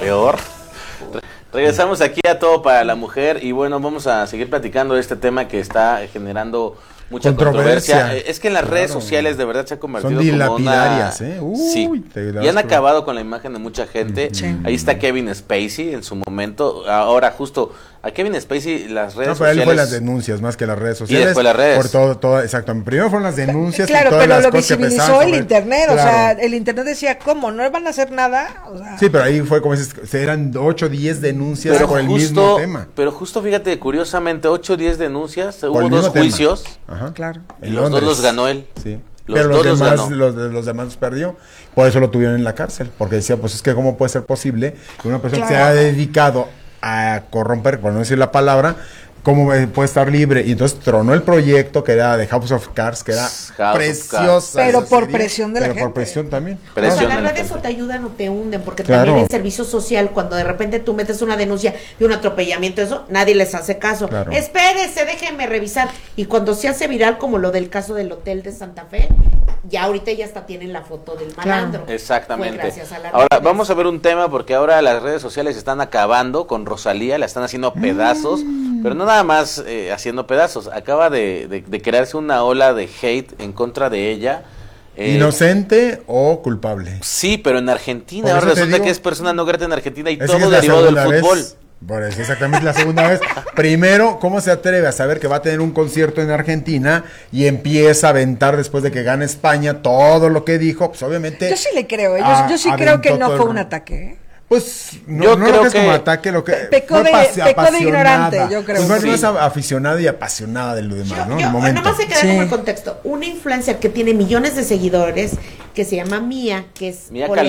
peor. Regresamos aquí a Todo para la Mujer y bueno, vamos a seguir platicando de este tema que está generando mucha controversia. Es que en las redes sociales de verdad se ha convertido como una... sí, y han acabado con la imagen de mucha gente. Ahí está Kevin Spacey en su momento. Ahora justo a Kevin Spacey las redes sociales... él fue las denuncias más que las redes sociales. Y después las redes. Por todo, exacto. Primero fueron las denuncias. Claro, y todas pero las lo cosas visibilizó el internet. Claro. O sea, el internet decía, ¿cómo? ¿No van a hacer nada? O sea, sí, pero ahí fue como dices, eran 8 o 10 denuncias por el mismo tema. Pero justo fíjate, curiosamente, 8 o 10 denuncias, hubo 2 juicios. Ajá. Claro. Y los 2 los ganó él. Sí. Pero los demás los perdió. Por eso lo tuvieron en la cárcel. Porque decía, pues es que cómo puede ser posible que una persona que se haya dedicado a corromper, por no decir la palabra, cómo puede estar libre. Y entonces tronó el proyecto que era de House of Cards, que era preciosa. Pero por presión de la gente. Pero por presión también. Las redes o te ayudan o te hunden, porque también en servicio social, cuando de repente tú metes una denuncia de un atropellamiento, eso, nadie les hace caso. Claro. Espérese, déjenme revisar. Y cuando se hace viral, como lo del caso del hotel de Santa Fe, ya ahorita ya hasta tienen la foto del malandro. Claro. Exactamente. Ahora vamos a ver un tema, porque ahora las redes sociales están acabando con Rosalía, la están haciendo pedazos, pero no nada más haciendo pedazos. Acaba de crearse una ola de hate en contra de ella. ¿Inocente o culpable? Sí, pero en Argentina. Ahora resulta que es persona no grata en Argentina y todo derivado del fútbol. Por eso, exactamente la segunda vez. Primero, ¿cómo se atreve a saber que va a tener un concierto en Argentina y empieza a aventar después de que gane España todo lo que dijo? Pues obviamente... Yo sí le creo, yo sí creo que no fue un ataque. Pues no creo que es como ataque, lo que pecó de ignorante, yo creo. Pues no es aficionada y apasionada de lo demás, ¿no? Nada más se queda como el contexto. Una influencer que tiene millones de seguidores, que se llama Mía, que es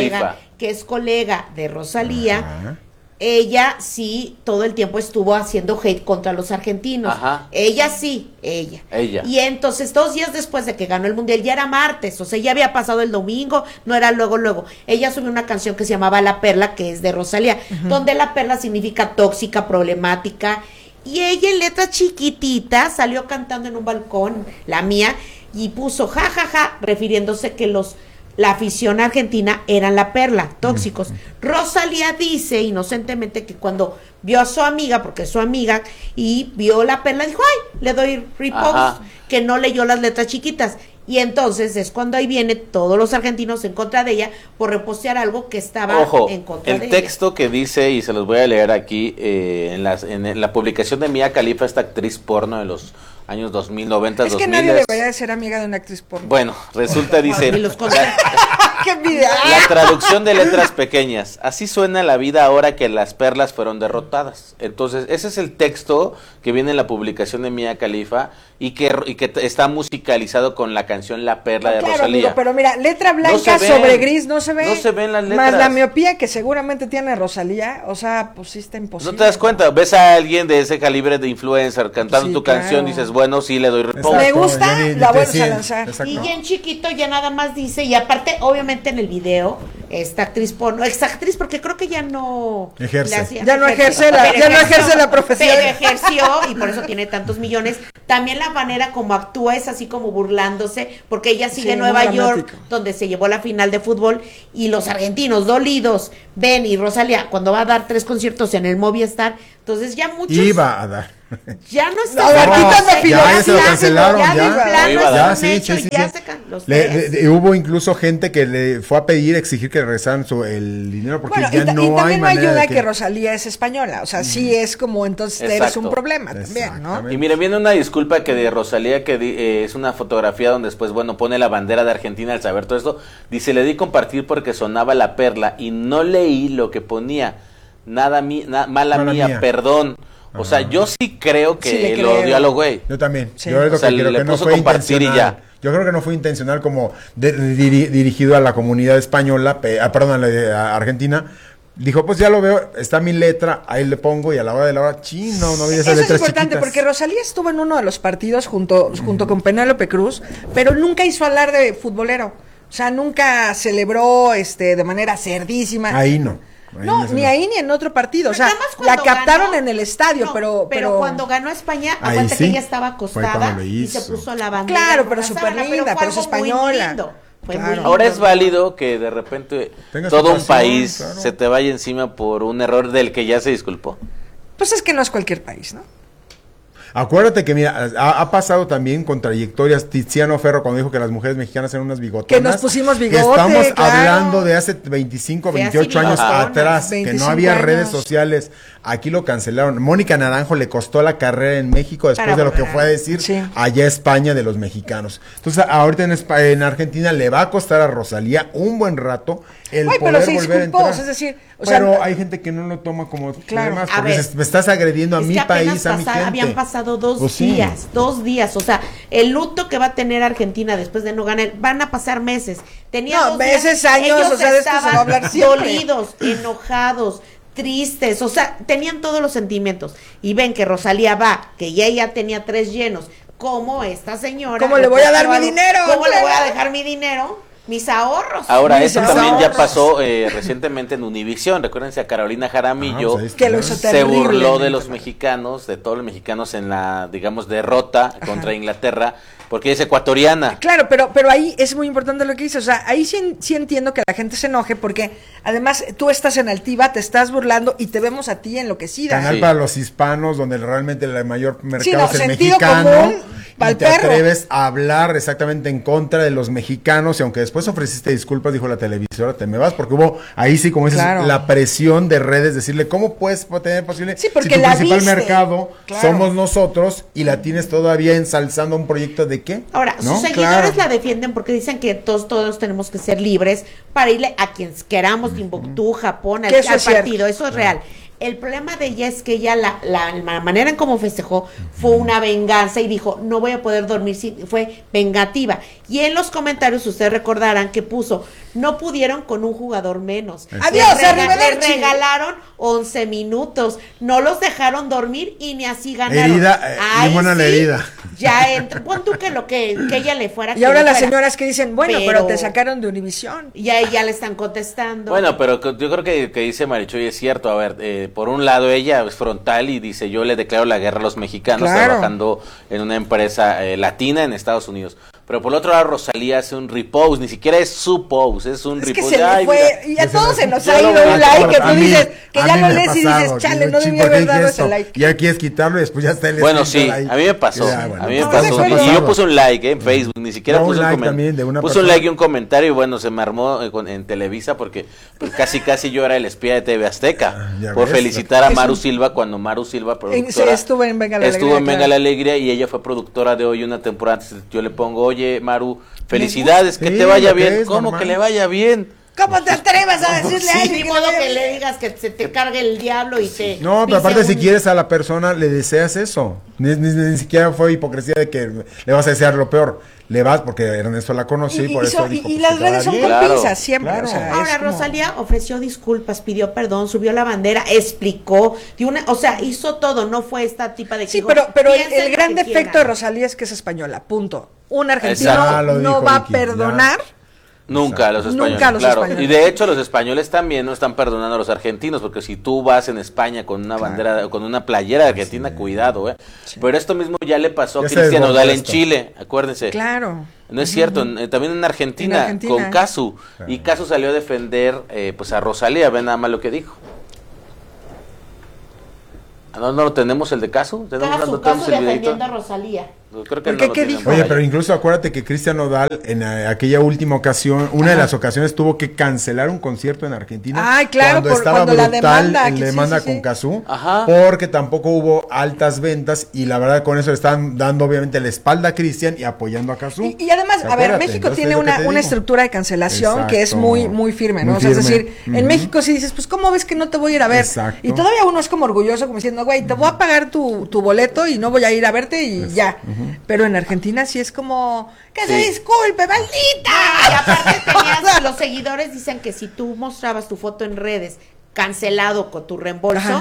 colega de Rosalía. Ajá. Ella sí, todo el tiempo estuvo haciendo hate contra los argentinos. Ajá. Ella. Y entonces 2 días después de que ganó el mundial, ya era martes, o sea, ya había pasado el domingo, no era luego. Ella subió una canción que se llamaba La Perla, que es de Rosalía, donde la perla significa tóxica, problemática, y ella en letra chiquitita salió cantando en un balcón, la Mía, y puso jajaja, refiriéndose que la afición argentina eran la perla, tóxicos. Rosalía dice inocentemente que cuando vio a su amiga, porque es su amiga, y vio la perla, dijo, ay, le doy repost, que no leyó las letras chiquitas. Y entonces es cuando ahí viene todos los argentinos en contra de ella por repostear algo que estaba en contra de ella. El texto que dice, y se los voy a leer aquí, en la publicación de Mia Khalifa, esta actriz porno de los años 2000, 90, 2000. Es que nadie debería de ser amiga de una actriz porno. Bueno, resulta, dice... ¡Qué envidia! La traducción de letras pequeñas. Así suena la vida ahora que las perlas fueron derrotadas. Entonces, ese es el texto que viene en la publicación de Mia Khalifa y que está musicalizado con la canción La Perla de Rosalía. Amigo, pero mira, letra blanca sobre gris no se ve. No se ven las letras. Más la miopía que seguramente tiene Rosalía, o sea, pues sí está imposible. No te das cuenta, ves a alguien de ese calibre de influencer cantando tu canción, dices, bueno, sí le doy repost. Me gusta, la vuelves a lanzar. Exacto. Y en chiquito ya nada más dice, y aparte, obviamente en el video, esta actriz porno, exactriz, porque creo que ya no ejerce. Ya no ejerce la profesión. Pero ejerció y por eso tiene tantos millones. También la manera como actúa es así como burlándose, porque ella sigue en Nueva York, donde se llevó la final de fútbol, y los argentinos dolidos ven, y Rosalía cuando va a dar 3 conciertos en el Movistar, entonces ya muchos iba a dar. Ya no está. Ya se lo cancelaron, hubo incluso gente que le fue a pedir, exigir que le regresaran el dinero porque ya no hay manera. Y también no ayuda que Rosalía es española, o sea, sí es como, entonces eres un problema también, ¿no? Y miren, viene una disculpa que de Rosalía, que es una fotografía donde después, bueno, pone la bandera de Argentina al saber todo esto, dice, le di compartir porque sonaba La Perla y no leí lo que ponía, mala mía, perdón. O sea, yo sí creo que lo dio a los güey. Yo también. Sí. Yo creo que no fue intencional. Y ya. Yo creo que no fue intencional como dirigido a la comunidad española, perdón, a Argentina. Dijo, pues ya lo veo, está mi letra, ahí le pongo y a la hora de la hora, no vi esas letras chiquitas. Eso es importante porque Rosalía estuvo en uno de los partidos junto con Penélope Cruz, pero nunca hizo hablar de futbolero. O sea, nunca celebró de manera cerdísima. Ahí no. Ni ahí ni en otro partido, o sea, la captaron en el estadio, pero cuando ganó España, aguanta que ella estaba acostada y se puso la bandera. Claro, pero súper linda, pero es española. Ahora es válido que de repente todo un país se te vaya encima por un error del que ya se disculpó. Pues es que no es cualquier país, ¿no? Acuérdate que, mira, ha pasado también con trayectorias. Tiziano Ferro, cuando dijo que las mujeres mexicanas eran unas bigotonas. Que nos pusimos bigote, estamos hablando de hace 25, 28 años atrás, que no había redes sociales. Aquí lo cancelaron. Mónica Naranjo le costó la carrera en México después de lo que fue a decir allá a España de los mexicanos. Entonces, ahorita en Argentina le va a costar a Rosalía un buen rato el poder volver a entrar. Es decir, pero hay gente que no lo toma como demás, porque me estás agrediendo a mi país, a mi gente. Habían pasado 2 días, 2 días, o sea, el luto que va a tener Argentina después de no ganar, van a pasar meses. Meses, años, ellos o sea, de esto se va a hablar siempre. Dolidos, enojados, tristes, o sea, tenían todos los sentimientos. Y ven que Rosalía va, que ya tenía 3 llenos, como esta señora. ¿Cómo le voy a dar mi dinero? ¿Cómo le voy a dejar mi dinero? Mis ahorros. Ahora, eso también ya pasó recientemente en Univisión. Recuérdense a Carolina Jaramillo, que se burló de los mexicanos, de todos los mexicanos en la, digamos, derrota contra Inglaterra, porque ella es ecuatoriana. Claro, pero ahí es muy importante lo que dices. O sea, ahí sí entiendo que la gente se enoje, porque además tú estás en altiva, te estás burlando y te vemos a ti enloquecida. Canal para los hispanos, donde realmente el mayor mercado es el mexicano. Común, y te atreves a hablar exactamente en contra de los mexicanos, y aunque después ofreciste disculpas, dijo la televisora, te me vas, porque hubo ahí sí, como dices, la presión de redes, decirle, ¿cómo puedes tener posible si tu principal mercado somos nosotros y la tienes todavía ensalzando un proyecto de qué? Ahora, sus seguidores la defienden porque dicen que todos tenemos que ser libres para irle a quien queramos, Timbuktu, Japón, al partido, eso es real. El problema de ella es que ella, la manera en cómo festejó fue una venganza y dijo, no voy a poder dormir, fue vengativa. Y en los comentarios ustedes recordarán que puso, no pudieron con un jugador menos. Adiós, le regalaron 11 minutos, no los dejaron dormir y ni así ganaron. Limón a la herida. Ya entró, pon tú que ella le fuera. Y ahora las señoras que dicen, bueno, pero te sacaron de Univisión. Ya le están contestando. Bueno, pero yo creo que dice Marichuy es cierto. A ver, por un lado ella es frontal y dice, yo le declaro la guerra a los mexicanos trabajando en una empresa latina en Estados Unidos. Pero por el otro lado, Rosalía hace un repost, ni siquiera es su post, es un repost. Que se le fue, y a todos se nos ha ido un like, que tú dices, que ya lo lees y dices, chale, no debía haber dado ese like. Ya quieres quitarlo y después ya está el Bueno, sí, like. A mí me pasó, y yo puse un like en Facebook, ni siquiera puse un comentario. Puse un like y un comentario y bueno, se me armó en Televisa porque pues, casi yo era el espía de TV Azteca, por felicitar a Maru Silva cuando Maru Silva, productora, estuvo en Venga la Alegría y ella fue productora de Hoy una temporada. Yo le pongo, oye, Maru, felicidades, que te vaya bien. ¿Cómo que le vaya bien? ¿Cómo te atreves a decirle a alguien? Ni modo que le digas que se te cargue el diablo y te... No, pero aparte si quieres a la persona, le deseas eso. Ni siquiera fue hipocresía de que le vas a desear lo peor. Le vas porque Ernesto la conoció y por eso dijo, y las redes son compinzas siempre. Claro. O sea, ahora Rosalía ofreció disculpas, pidió perdón, subió la bandera, explicó, hizo todo, no fue esta tipa de que pero el gran defecto de Rosalía es que es española, punto. Un argentino no va a perdonar. Nunca a los españoles, españoles. Y de hecho los españoles también no están perdonando a los argentinos, porque si tú vas en España con una bandera, con una playera de Argentina, cuidado, Sí. Pero esto mismo ya le pasó a Cristian Nodal en Chile, acuérdense. Claro. No es cierto, también en Argentina. Con Casu, y Casu salió a defender pues a Rosalía, ven nada más lo que dijo. No lo tenemos el de Casu, Casu defendiendo a Rosalía. Creo que ¿Qué dijo? Oye, pero incluso acuérdate que Cristian Nodal en aquella última ocasión, una de las ocasiones tuvo que cancelar un concierto en Argentina. Ay, claro, cuando estaba brutal la demanda sí. con Cazzu, porque tampoco hubo altas ventas y la verdad con eso le están dando obviamente la espalda a Cristian y apoyando a Cazzu. Y además, a ver, México tiene una estructura de cancelación que es muy muy firme, ¿no? Es decir, en México sí dices, pues ¿cómo ves que no te voy a ir a ver? Exacto. Y todavía uno es como orgulloso, como diciendo, güey, te voy a pagar tu boleto y no voy a ir a verte y ya. Pero en Argentina sí es como, que se disculpe, maldita. Y aparte los seguidores dicen que si tú mostrabas tu foto en redes cancelado con tu reembolso,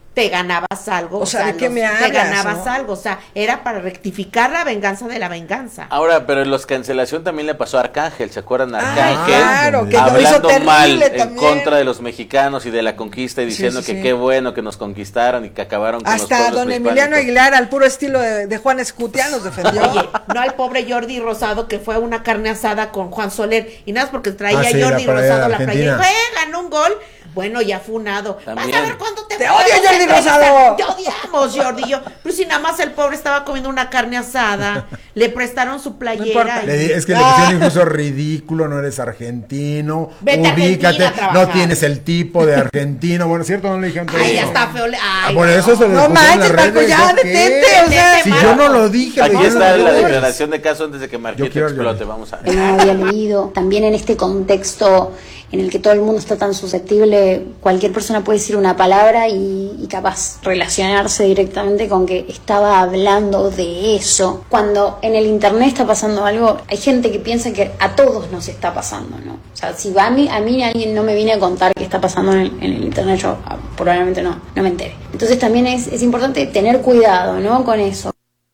te ganabas algo. O sea, ¿de qué me hablas? Te ganabas algo, o sea, era para rectificar la venganza de la venganza. Ahora, pero en los cancelación también le pasó a Arcángel, ¿se acuerdan? Arcángel, claro, que hablando mal también en contra de los mexicanos y de la conquista y diciendo que qué bueno que nos conquistaron y que acabaron con hasta los pueblos don prehispánicos. Emiliano Aguilar, al puro estilo de Juan Escutia, nos defendió. Oye, no al pobre Jordi Rosado que fue a una carne asada con Juan Soler y nada más porque traía Jordi Rosado la playera y ganó un gol. Bueno, ya funado. También. Vas a ver cuándo te odio, Jordi Rosado. Te odiamos, Jordi. Pero si nada más el pobre estaba comiendo una carne asada, le prestaron su playera. Es que le pusieron incluso ridículo, no eres argentino, vete ubícate, no tienes el tipo de argentino. Bueno, ¿cierto? No le dijeron todo Ay, ya eso. está feo. Ay, Por eso se no manches, Marco, ya detente, o sea. Si yo no lo dije. Aquí está la declaración de caso antes de que Marquito explote. Vamos a ver. No había leído. También en este contexto en el que todo el mundo está tan susceptible, cualquier persona puede decir una palabra y capaz relacionarse directamente con que estaba hablando de eso. Cuando en el internet está pasando algo, hay gente que piensa que a todos nos está pasando, ¿no? O sea, si a mí alguien no me viene a contar qué está pasando en el internet, yo probablemente no me entere. Entonces también es importante tener cuidado, ¿no? Con eso.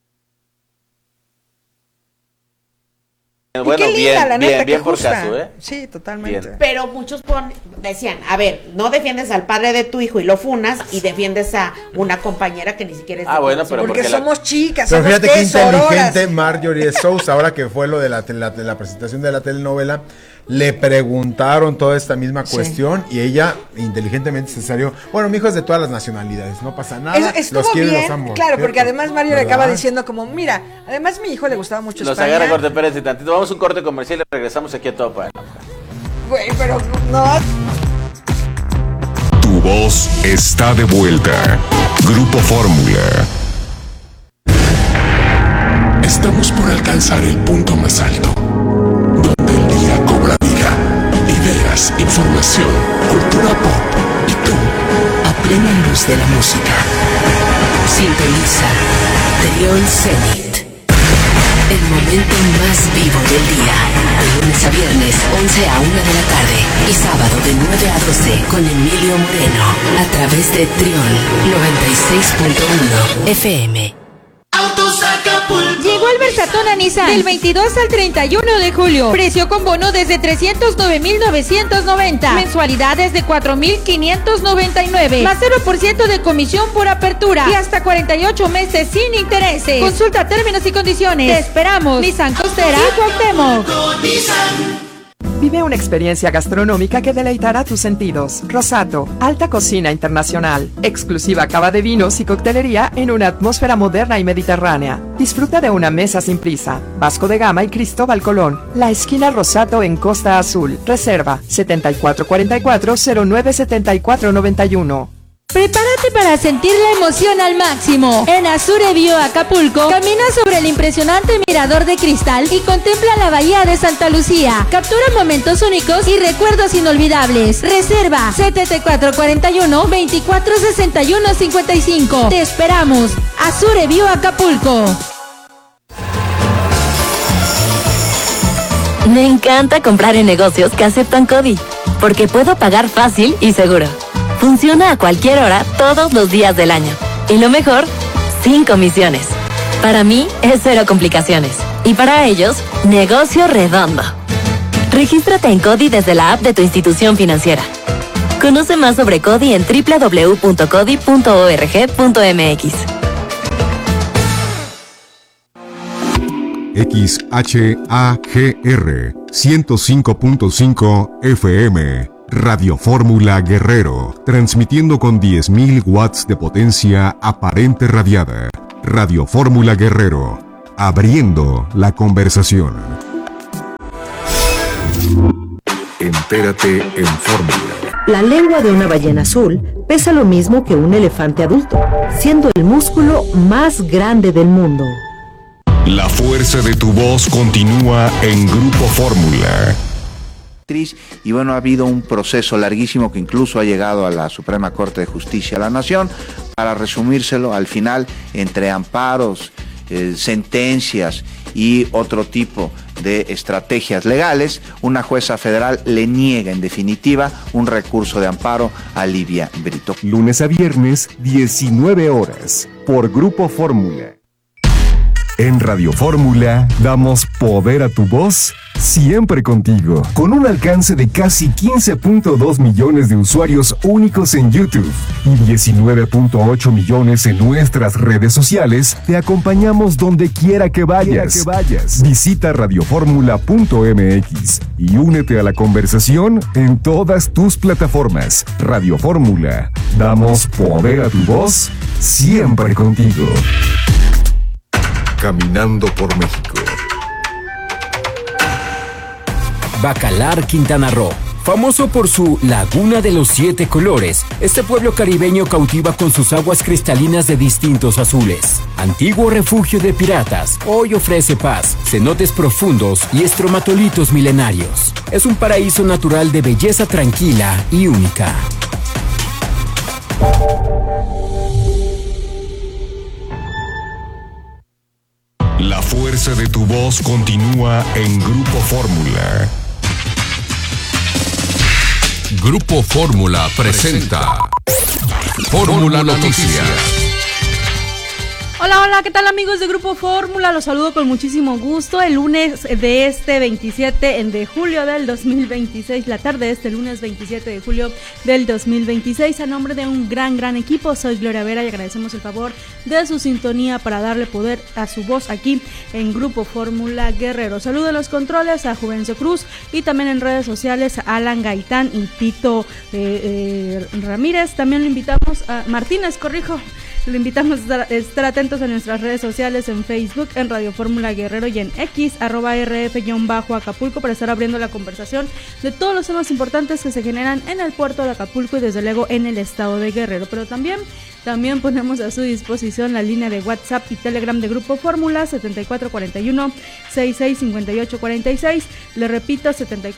Bueno, bien por caso, ¿eh? Sí, totalmente. Bien. Pero muchos decían, a ver, no defiendes al padre de tu hijo y lo funas y defiendes a una compañera que ni siquiera es bueno, pero porque somos chicas, pero somos fíjate qué inteligente sororas. Marjorie Sousa, ahora que fue lo de la presentación de la telenovela, le preguntaron toda esta misma cuestión y ella inteligentemente se salió. Bueno, mi hijo es de todas las nacionalidades, no pasa nada. Estuvo los quiero bien, y los amo. claro, porque ¿cierto? además Mario le acaba diciendo como, mira, además mi hijo le gustaba mucho Nos España. agarra corte, Pérez y tantito. Vamos a un corte comercial y regresamos aquí a Todo para la Mujer. Güey, pero no. Tu voz está de vuelta. Grupo Fórmula. Estamos por alcanzar el punto más alto, donde el día cobra vida, ideas, información, cultura pop y tú, a plena luz de la música. Sintoniza Trión Zenit, el momento más vivo del día, de lunes a viernes, 11 a 1 de la tarde y sábado de 9 a 12 con Emilio Moreno, a través de Trión 96.1 FM. Autos Acapulco. Llegó el Versatón a Nissan del 22 al 31 de julio. Precio con bono desde 309,990. Mensualidades de 4,599. Más 0% de comisión por apertura. Y hasta 48 meses sin intereses. Consulta términos y condiciones. Te esperamos. Nissan Costera y Cuauhtémoc. Vive una experiencia gastronómica que deleitará tus sentidos. Rosato, alta cocina internacional, exclusiva cava de vinos y coctelería en una atmósfera moderna y mediterránea. Disfruta de una mesa sin prisa. Vasco de Gama y Cristóbal Colón. La esquina Rosato en Costa Azul. Reserva 7444-097491. Prepárate para sentir la emoción al máximo. En Azure Bio Acapulco, camina sobre el impresionante mirador de cristal y contempla la bahía de Santa Lucía. Captura momentos únicos y recuerdos inolvidables. Reserva 7441-246155. Te esperamos. Azure Bio Acapulco. Me encanta comprar en negocios que aceptan CODI, porque puedo pagar fácil y seguro. Funciona a cualquier hora, todos los días del año. Y lo mejor, sin comisiones. Para mí, es cero complicaciones. Y para ellos, negocio redondo. Regístrate en CODI desde la app de tu institución financiera. Conoce más sobre CODI en www.codi.org.mx. XHAGR 105.5 FM. Radio Fórmula Guerrero, transmitiendo con 10.000 watts de potencia aparente radiada. Radio Fórmula Guerrero, abriendo la conversación. Entérate en Fórmula. La lengua de una ballena azul pesa lo mismo que un elefante adulto, siendo el músculo más grande del mundo. La fuerza de tu voz continúa en Grupo Fórmula. Y bueno, ha habido un proceso larguísimo que incluso ha llegado a la Suprema Corte de Justicia de la Nación, para resumírselo al final entre amparos, sentencias y otro tipo de estrategias legales, una jueza federal le niega en definitiva un recurso de amparo a Livia Brito. Lunes a viernes, 19 horas, por Grupo Fórmula. En Radio Fórmula damos poder a tu voz, siempre contigo, con un alcance de casi 15.2 millones de usuarios únicos en YouTube y 19.8 millones en nuestras redes sociales. Te acompañamos donde quiera que vayas. Visita radioformula.mx y únete a la conversación en todas tus plataformas. Radio Fórmula, damos poder a tu voz, siempre contigo. Caminando por México. Bacalar, Quintana Roo. Famoso por su Laguna de los 7 colores, este pueblo caribeño cautiva con sus aguas cristalinas de distintos azules. Antiguo refugio de piratas, hoy ofrece paz, cenotes profundos y estromatolitos milenarios. Es un paraíso natural de belleza tranquila y única. La fuerza de tu voz continúa en Grupo Fórmula. Grupo Fórmula presenta Fórmula Noticias. Hola, ¿qué tal amigos de Grupo Fórmula? Los saludo con muchísimo gusto el lunes de este 27 de julio del 2026, la tarde de este lunes 27 de julio del 2026. A nombre de un gran equipo, soy Gloria Vera y agradecemos el favor de su sintonía para darle poder a su voz aquí en Grupo Fórmula Guerrero. Saludo en los controles a Juvencio Cruz y también en redes sociales a Alan Gaitán y Tito Ramírez. También lo invitamos a Martínez, lo invitamos a estar atentos a nuestras redes sociales en Facebook, en Radio Fórmula Guerrero y en X, @RF_Acapulco, para estar abriendo la conversación de todos los temas importantes que se generan en el puerto de Acapulco y desde luego en el estado de Guerrero. Pero también ponemos a su disposición la línea de WhatsApp y Telegram de Grupo Fórmula, 7441-665846. Le repito,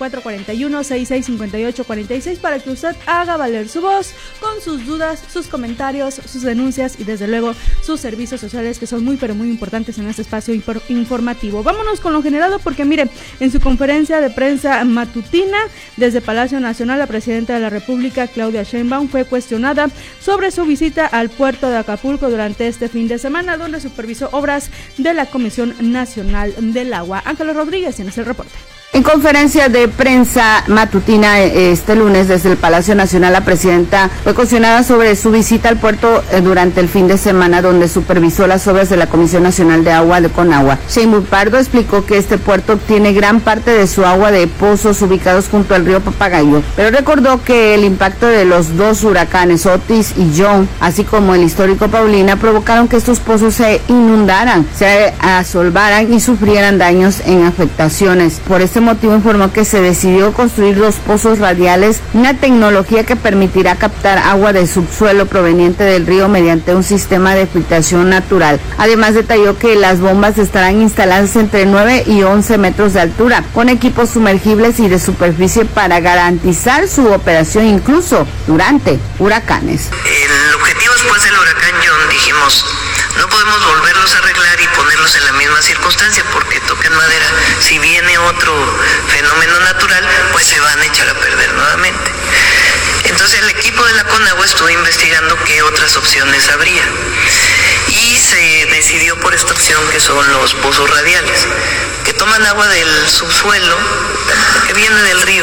7441-665846, para que usted haga valer su voz con sus dudas, sus comentarios, sus denuncias y desde luego sus servicios sociales, que son muy pero muy importantes en este espacio informativo. Vámonos con lo generado, porque mire, en su conferencia de prensa matutina desde Palacio Nacional, la presidenta de la República, Claudia Sheinbaum, fue cuestionada sobre su visita al puerto de Acapulco durante este fin de semana, donde supervisó obras de la Comisión Nacional del Agua. Ángela Rodríguez tiene el reporte. En conferencia de prensa matutina este lunes desde el Palacio Nacional, la presidenta fue cuestionada sobre su visita al puerto durante el fin de semana, donde supervisó las obras de la Comisión Nacional de Agua de Conagua. Sheinbaum Pardo explicó que este puerto obtiene gran parte de su agua de pozos ubicados junto al río Papagayo, pero recordó que el impacto de los dos huracanes Otis y John, así como el histórico Paulina, provocaron que estos pozos se inundaran, se asolvaran y sufrieran daños en afectaciones. Por este motivo informó que se decidió construir 2 pozos radiales, una tecnología que permitirá captar agua de subsuelo proveniente del río mediante un sistema de filtración natural. Además detalló que las bombas estarán instaladas entre 9 y 11 metros de altura, con equipos sumergibles y de superficie para garantizar su operación incluso durante huracanes. El objetivo después del huracán John, dijimos, no podemos volverlos a arreglar y ponerlos en la misma circunstancia, porque tocan madera. Si viene otro fenómeno natural, pues se van a echar a perder nuevamente. Entonces el equipo de la Conagua estuvo investigando qué otras opciones habría y se decidió por esta opción, que son los pozos radiales, que toman agua del subsuelo que viene del río,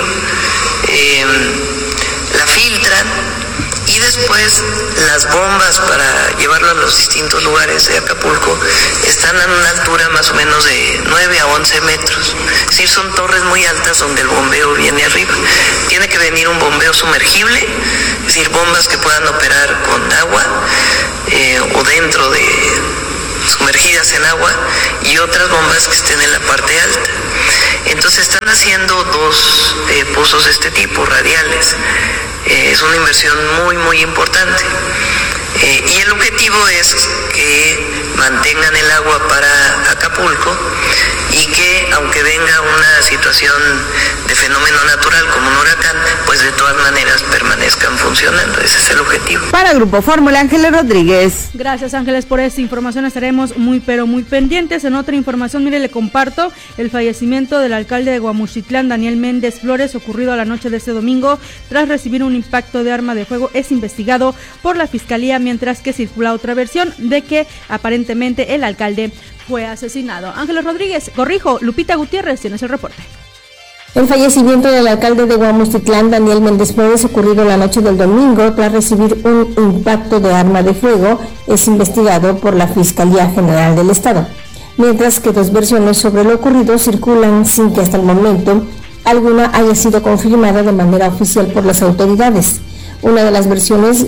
la filtran y después las bombas para llevarlo a los distintos lugares de Acapulco están a una altura más o menos de 9 a 11 metros. Es decir, son torres muy altas donde el bombeo viene arriba. Tiene que venir un bombeo sumergible, es decir, bombas que puedan operar con agua o dentro de sumergidas en agua, y otras bombas que estén en la parte alta. Entonces están haciendo 2 pozos de este tipo, radiales. Es una inversión muy importante, y el objetivo es que mantengan el agua para Acapulco y que aunque venga una situación de fenómeno natural como un huracán, pues de todas maneras permanezcan funcionando. Ese es el objetivo. Para Grupo Fórmula, Ángeles Rodríguez. Gracias, Ángeles, por esta información. Estaremos muy pendientes. En otra información, mire, le comparto el fallecimiento del alcalde de Guamuchitlán, Daniel Méndez Flores, ocurrido a la noche de este domingo tras recibir un impacto de arma de fuego. Es investigado por la Fiscalía, mientras que circula otra versión de que aparentemente el alcalde fue asesinado. Ángeles Rodríguez, Lupita Gutiérrez, tienes el reporte. El fallecimiento del alcalde de Guamuchitlán, Daniel Méndez Flores, ocurrido la noche del domingo tras recibir un impacto de arma de fuego, es investigado por la Fiscalía General del Estado, mientras que dos versiones sobre lo ocurrido circulan sin que hasta el momento alguna haya sido confirmada de manera oficial por las autoridades. Una de las versiones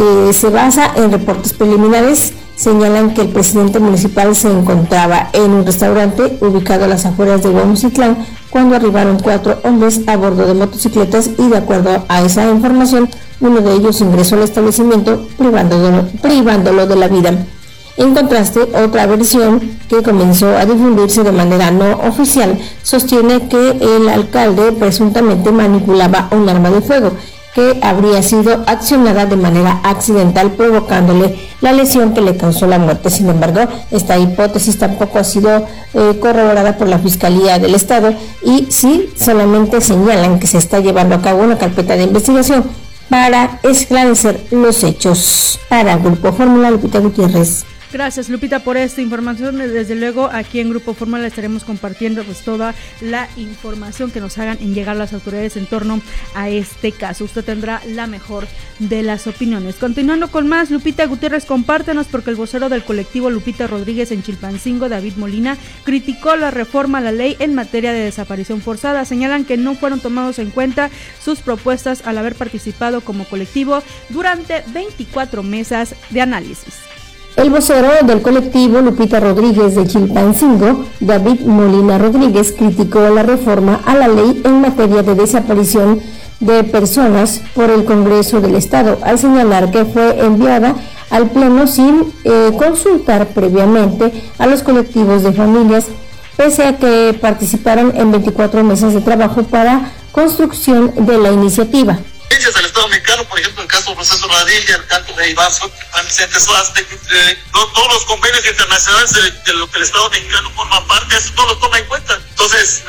se basa en reportes preliminares. Señalan que el presidente municipal se encontraba en un restaurante ubicado a las afueras de Guamuchitlán cuando arribaron 4 hombres a bordo de motocicletas y, de acuerdo a esa información, uno de ellos ingresó al establecimiento privándolo de la vida. En contraste, otra versión que comenzó a difundirse de manera no oficial sostiene que el alcalde presuntamente manipulaba un arma de fuego que habría sido accionada de manera accidental, provocándole la lesión que le causó la muerte. Sin embargo, esta hipótesis tampoco ha sido corroborada por la Fiscalía del Estado y sí solamente señalan que se está llevando a cabo una carpeta de investigación para esclarecer los hechos. Para Grupo Fórmula, Lupita Gutiérrez. Gracias, Lupita, por esta información. Desde luego, aquí en Grupo Fórmula estaremos compartiendo pues toda la información que nos hagan llegar las autoridades en torno a este caso. Usted tendrá la mejor de las opiniones. Continuando con más, Lupita Gutiérrez, compártenos, porque el vocero del colectivo Lupita Rodríguez en Chilpancingo, David Molina, criticó la reforma a la ley en materia de desaparición forzada. Señalan que no fueron tomados en cuenta sus propuestas al haber participado como colectivo durante 24 mesas de análisis. El vocero del colectivo Lupita Rodríguez de Chilpancingo, David Molina Rodríguez, criticó la reforma a la ley en materia de desaparición de personas por el Congreso del Estado, al señalar que fue enviada al Pleno sin consultar previamente a los colectivos de familias, pese a que participaron en 24 mesas de trabajo para construcción de la iniciativa. Del Estado mexicano, por ejemplo, el caso del proceso Radilla, el caso de Ibazo, Vicente Suárez, todos los convenios internacionales de lo que el Estado mexicano forma parte, eso no lo toma en cuenta. Entonces,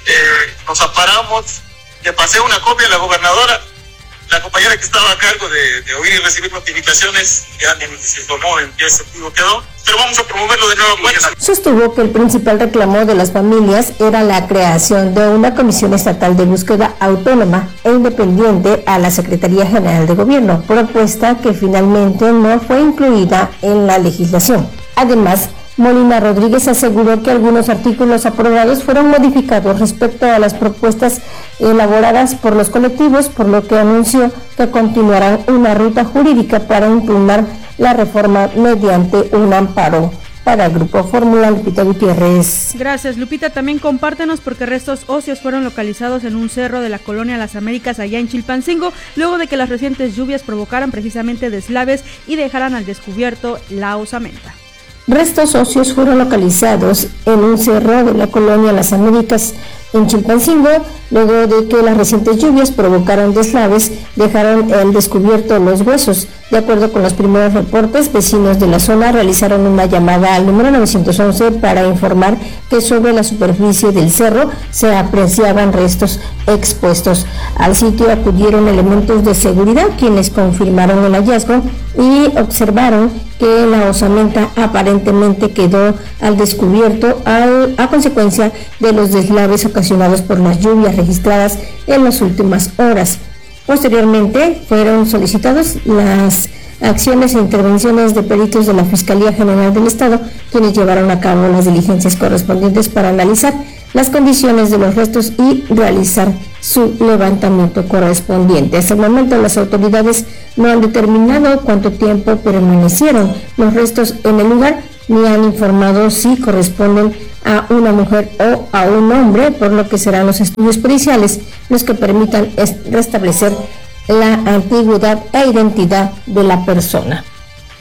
nos amparamos, le pasé una copia a la gobernadora, la compañera que estaba a cargo de oír y recibir notificaciones, ya ni se informó en qué sentido quedó, pero vamos a promoverlo de nuevo. Sostuvo que el principal reclamo de las familias era la creación de una comisión estatal de búsqueda autónoma e independiente a la Secretaría General de Gobierno, propuesta que finalmente no fue incluida en la legislación. Además, Molina Rodríguez aseguró que algunos artículos aprobados fueron modificados respecto a las propuestas elaboradas por los colectivos, por lo que anunció que continuarán una ruta jurídica para impugnar la reforma mediante un amparo. Para el Grupo Fórmula, Lupita Gutiérrez. Gracias, Lupita. También compártenos, porque restos óseos fueron localizados en un cerro de la colonia Las Américas, allá en Chilpancingo, luego de que las recientes lluvias provocaran precisamente deslaves y dejaran al descubierto la osamenta. Restos óseos fueron localizados en un cerro de la colonia Las Américas en Chilpancingo, luego de que las recientes lluvias provocaron deslaves, dejaron al descubierto los huesos. De acuerdo con los primeros reportes, vecinos de la zona realizaron una llamada al número 911 para informar que sobre la superficie del cerro se apreciaban restos expuestos. Al sitio acudieron elementos de seguridad, quienes confirmaron el hallazgo y observaron que la osamenta aparentemente quedó al descubierto a consecuencia de los deslaves ocasionados por las lluvias registradas en las últimas horas. Posteriormente fueron solicitadas las acciones e intervenciones de peritos de la Fiscalía General del Estado, quienes llevaron a cabo las diligencias correspondientes para analizar las condiciones de los restos y realizar su levantamiento correspondiente. Hasta el momento las autoridades no han determinado cuánto tiempo permanecieron los restos en el lugar, ni han informado si corresponden a una mujer o a un hombre, por lo que serán los estudios periciales los que permitan restablecer la antigüedad e identidad de la persona.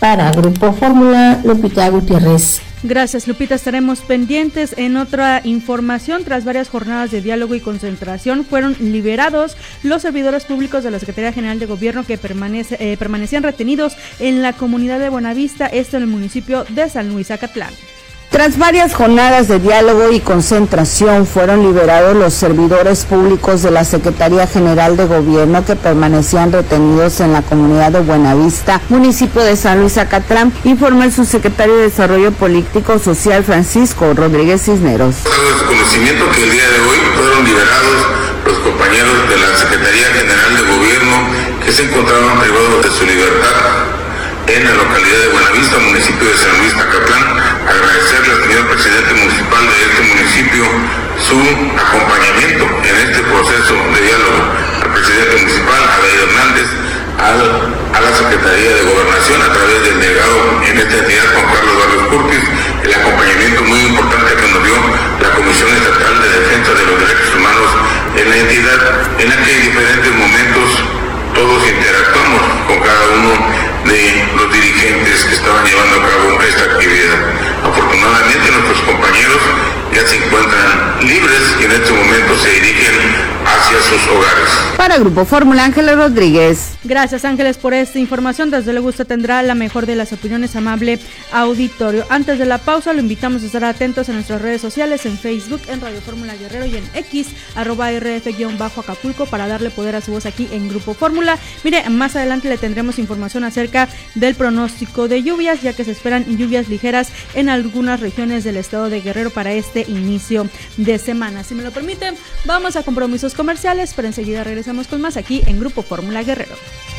Para Grupo Fórmula, Lupita Gutiérrez. Gracias, Lupita. Estaremos pendientes. En otra información, tras varias jornadas de diálogo y concentración, fueron liberados los servidores públicos de la Secretaría General de Gobierno que permanecían retenidos en la comunidad de Buenavista, esto en el municipio de San Luis Acatlán. Tras varias jornadas de diálogo y concentración, fueron liberados los servidores públicos de la Secretaría General de Gobierno que permanecían retenidos en la comunidad de Buenavista, municipio de San Luis Acatlán, informó el subsecretario de Desarrollo Político Social Francisco Rodríguez Cisneros. Hago conocimiento que el día de hoy fueron liberados los compañeros de la Secretaría General de Gobierno que se encontraban privados de su libertad en la localidad de Buenavista, municipio de San Luis Acatlán. Agradecerle al señor presidente municipal de este municipio su acompañamiento en este proceso de diálogo, al presidente municipal, Abel Hernández, a la Secretaría de Gobernación a través del delegado en esta entidad, Juan Carlos Barrios Curtis, el acompañamiento muy importante que nos dio la Comisión Estatal de Defensa de los Derechos Humanos en la entidad, en la que en diferentes momentos todos interactuamos con cada uno de los dirigentes que estaban llevando a cabo esta actividad. Afortunadamente nuestros compañeros ya se encuentran libres y en este momento se dirigen hacia sus hogares. Para Grupo Fórmula, Ángeles Rodríguez. Gracias, Ángeles, por esta información. Desde luego usted tendrá la mejor de las opiniones, amable auditorio. Antes de la pausa, lo invitamos a estar atentos en nuestras redes sociales, en Facebook, en Radio Fórmula Guerrero y en X, @RF_Acapulco, para darle poder a su voz aquí en Grupo Fórmula. Mire, más adelante le tendremos información acerca del pronóstico de lluvias, ya que se esperan lluvias ligeras en algunas regiones del estado de Guerrero para este inicio de semana. Si me lo permiten, vamos a compromisos comerciales, pero enseguida regresamos con más aquí en Grupo Fórmula Guerrero.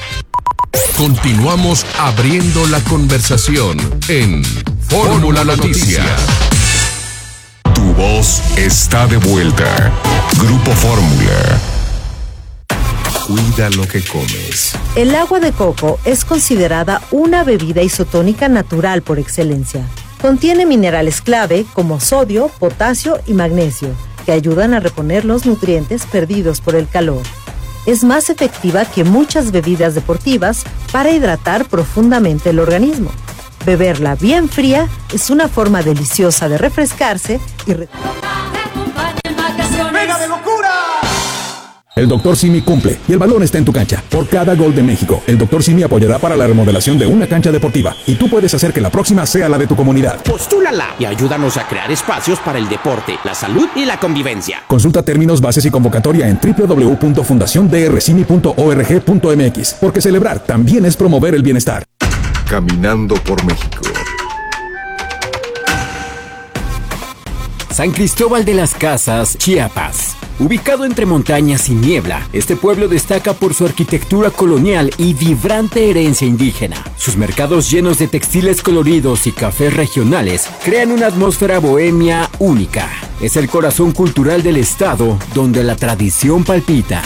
Continuamos abriendo la conversación en Fórmula Noticias. Tu voz está de vuelta. Grupo Fórmula. Cuida lo que comes. El agua de coco es considerada una bebida isotónica natural por excelencia. Contiene minerales clave como sodio, potasio y magnesio, que ayudan a reponer los nutrientes perdidos por el calor. Es más efectiva que muchas bebidas deportivas para hidratar profundamente el organismo. Beberla bien fría es una forma deliciosa de refrescarse y El Dr. Simi cumple y el balón está en tu cancha. Por cada gol de México, el Dr. Simi apoyará para la remodelación de una cancha deportiva y tú puedes hacer que la próxima sea la de tu comunidad. Postúlala y ayúdanos a crear espacios para el deporte, la salud y la convivencia. Consulta términos, bases y convocatoria en www.fundaciondrcimi.org.mx, porque celebrar también es promover el bienestar. Caminando por México. San Cristóbal de las Casas, Chiapas. Ubicado entre montañas y niebla, este pueblo destaca por su arquitectura colonial y vibrante herencia indígena. Sus mercados llenos de textiles coloridos y cafés regionales crean una atmósfera bohemia única. Es el corazón cultural del estado, donde la tradición palpita.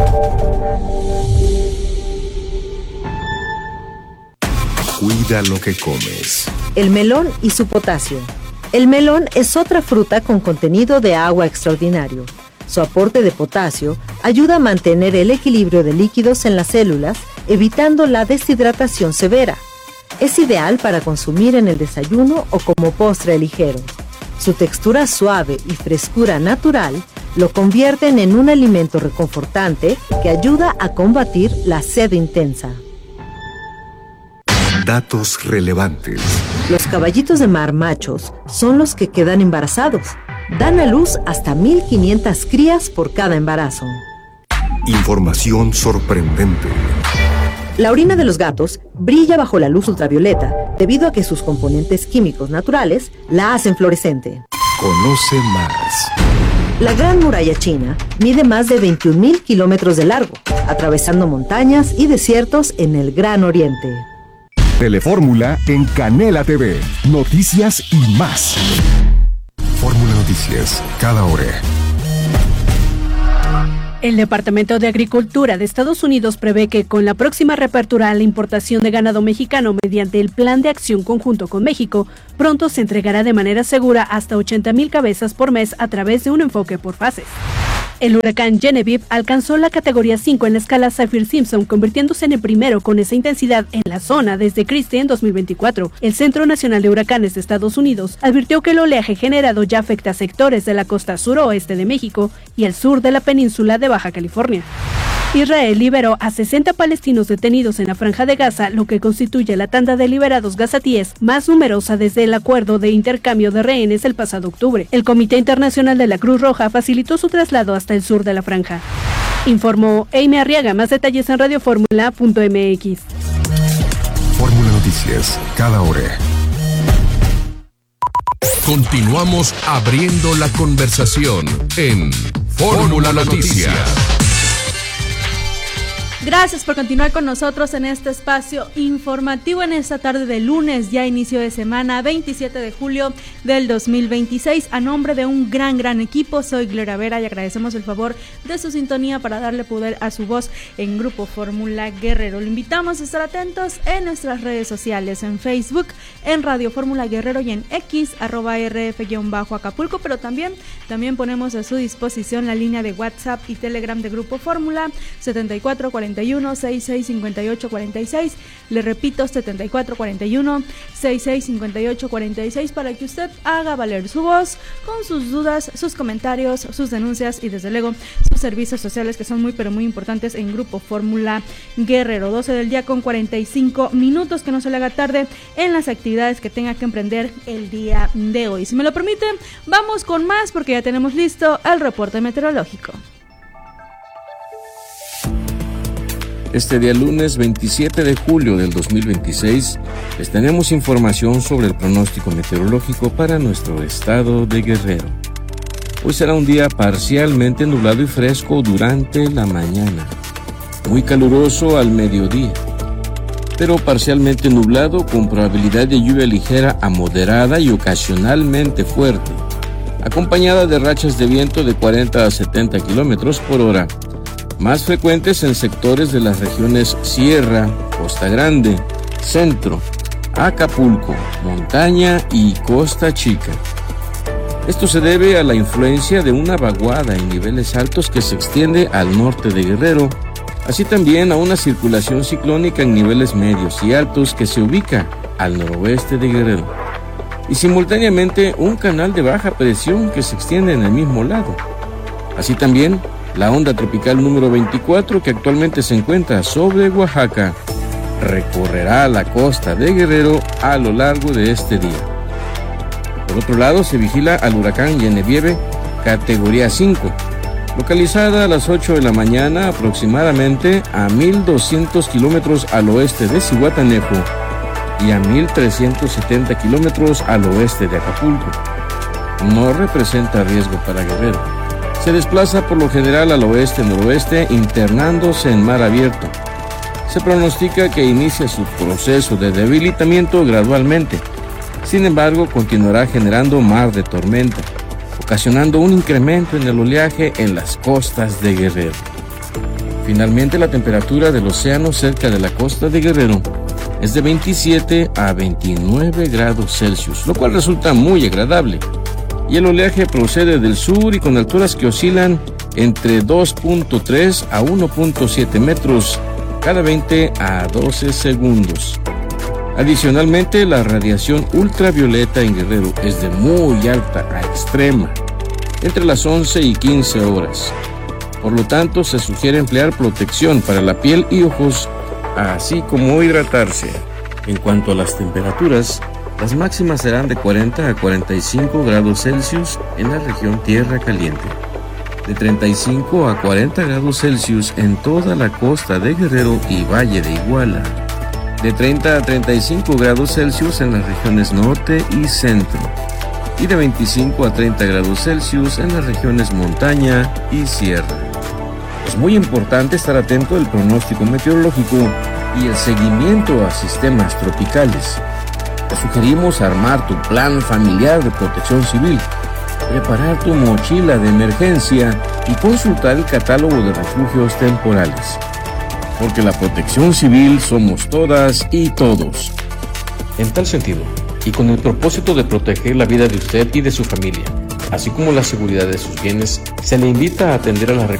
Cuida lo que comes. El melón y su potasio. El melón es otra fruta con contenido de agua extraordinario. Su aporte de potasio ayuda a mantener el equilibrio de líquidos en las células, evitando la deshidratación severa. Es ideal para consumir en el desayuno o como postre ligero. Su textura suave y frescura natural lo convierten en un alimento reconfortante que ayuda a combatir la sed intensa. Datos relevantes. Los caballitos de mar machos son los que quedan embarazados. Dan a luz hasta 1,500 crías por cada embarazo. Información sorprendente. La orina de los gatos brilla bajo la luz ultravioleta debido a que sus componentes químicos naturales la hacen fluorescente. Conoce más. La Gran Muralla China mide más de 21,000 kilómetros de largo, atravesando montañas y desiertos en el Gran Oriente. Telefórmula en Canela TV. Noticias y más. Fórmula Noticias, cada hora. El Departamento de Agricultura de Estados Unidos prevé que con la próxima reapertura a la importación de ganado mexicano mediante el Plan de Acción Conjunto con México, pronto se entregará de manera segura hasta 80,000 cabezas por mes a través de un enfoque por fases. El huracán Genevieve alcanzó la categoría 5 en la escala Saffir-Simpson, convirtiéndose en el primero con esa intensidad en la zona desde Christie en 2024. El Centro Nacional de Huracanes de Estados Unidos advirtió que el oleaje generado ya afecta a sectores de la costa suroeste de México y el sur de la península de Baja California. Israel liberó a 60 palestinos detenidos en la Franja de Gaza, lo que constituye la tanda de liberados gazatíes más numerosa desde el acuerdo de intercambio de rehenes el pasado octubre. El Comité Internacional de la Cruz Roja facilitó su traslado hasta el sur de la franja. Informó Amy Arriaga. Más detalles en radioformula.mx. Fórmula Noticias, cada hora. Continuamos abriendo la conversación en Fórmula Noticias. Gracias por continuar con nosotros en este espacio informativo en esta tarde de lunes, ya inicio de semana, 27 de julio del 2026. A nombre de un gran equipo, soy Gloria Vera y agradecemos el favor de su sintonía para darle poder a su voz en Grupo Fórmula Guerrero. Le invitamos a estar atentos en nuestras redes sociales, en Facebook, en Radio Fórmula Guerrero y en X, @RF-Acapulco, pero también ponemos a su disposición la línea de WhatsApp y Telegram de Grupo Fórmula, 7441-665846. Le repito, 7441-665846, para que usted haga valer su voz con sus dudas, sus comentarios, sus denuncias y desde luego sus servicios sociales, que son muy importantes en Grupo Fórmula Guerrero. 12 del día con 45 minutos, que no se le haga tarde en las actividades que tenga que emprender el día de hoy. Si me lo permiten, vamos con más, porque ya tenemos listo el reporte meteorológico. Este día lunes 27 de julio del 2026 les tenemos información sobre el pronóstico meteorológico para nuestro estado de Guerrero. Hoy será un día parcialmente nublado y fresco durante la mañana, muy caluroso al mediodía, pero parcialmente nublado con probabilidad de lluvia ligera a moderada y ocasionalmente fuerte, acompañada de rachas de viento de 40 a 70 kilómetros por hora, más frecuentes en sectores de las regiones Sierra, Costa Grande, Centro, Acapulco, Montaña y Costa Chica. Esto se debe a la influencia de una vaguada en niveles altos que se extiende al norte de Guerrero, así también a una circulación ciclónica en niveles medios y altos que se ubica al noroeste de Guerrero, y simultáneamente un canal de baja presión que se extiende en el mismo lado. Así también, la onda tropical número 24, que actualmente se encuentra sobre Oaxaca, recorrerá la costa de Guerrero a lo largo de este día. Por otro lado, se vigila al huracán Genevieve, categoría 5, localizada a las 8 de la mañana aproximadamente a 1.200 kilómetros al oeste de Zihuatanejo y a 1.370 kilómetros al oeste de Acapulco. No representa riesgo para Guerrero. Se desplaza por lo general al oeste-noroeste, internándose en mar abierto. Se pronostica que inicia su proceso de debilitamiento gradualmente. Sin embargo, continuará generando mar de tormenta, ocasionando un incremento en el oleaje en las costas de Guerrero. Finalmente, la temperatura del océano cerca de la costa de Guerrero es de 27 a 29 grados Celsius, lo cual resulta muy agradable. Y el oleaje procede del sur y con alturas que oscilan entre 2.3 a 1.7 metros cada 20 a 12 segundos. Adicionalmente, la radiación ultravioleta en Guerrero es de muy alta a extrema, entre las 11 y 15 horas. Por lo tanto, se sugiere emplear protección para la piel y ojos, así como hidratarse. En cuanto a las temperaturas, las máximas serán de 40 a 45 grados Celsius en la región Tierra Caliente, de 35 a 40 grados Celsius en toda la costa de Guerrero y Valle de Iguala, de 30 a 35 grados Celsius en las regiones Norte y Centro, y de 25 a 30 grados Celsius en las regiones Montaña y Sierra. Es muy importante estar atento al pronóstico meteorológico y el seguimiento a sistemas tropicales. Te sugerimos armar tu plan familiar de protección civil, preparar tu mochila de emergencia y consultar el catálogo de refugios temporales. Porque la protección civil somos todas y todos. En tal sentido, y con el propósito de proteger la vida de usted y de su familia, así como la seguridad de sus bienes, se le invita a atender a las